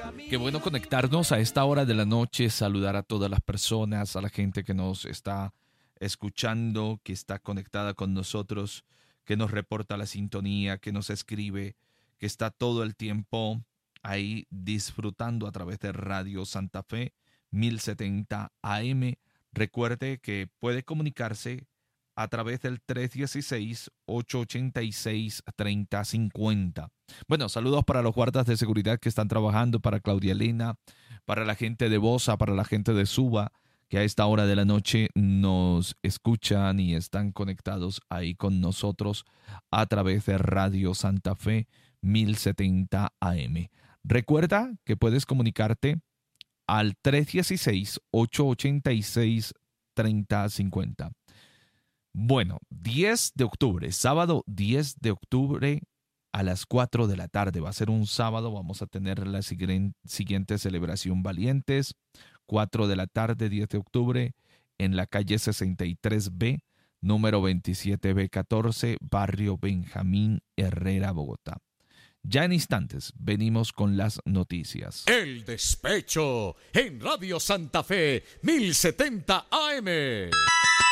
Qué bueno conectarnos a esta hora de la noche, saludar a todas las personas, a la gente que nos está escuchando, que está conectada con nosotros, que nos reporta la sintonía, que nos escribe, que está todo el tiempo ahí disfrutando a través de Radio Santa Fe 1070 AM. Recuerde que puede comunicarse a través del 316-886-3050. Bueno, saludos para los guardas de seguridad que están trabajando, para Claudia Elena, para la gente de Bosa, para la gente de Suba, que a esta hora de la noche nos escuchan y están conectados ahí con nosotros a través de Radio Santa Fe 1070 AM. Recuerda que puedes comunicarte al 316-886-3050. Bueno, 10 de octubre, sábado 10 de octubre a las 4 de la tarde. Va a ser un sábado, vamos a tener la siguiente celebración Valientes, 4 de la tarde, 10 de octubre, en la calle 63B, número 27B14, barrio Benjamín Herrera, Bogotá. Ya en instantes venimos con las noticias. El Despecho en Radio Santa Fe 1070 AM.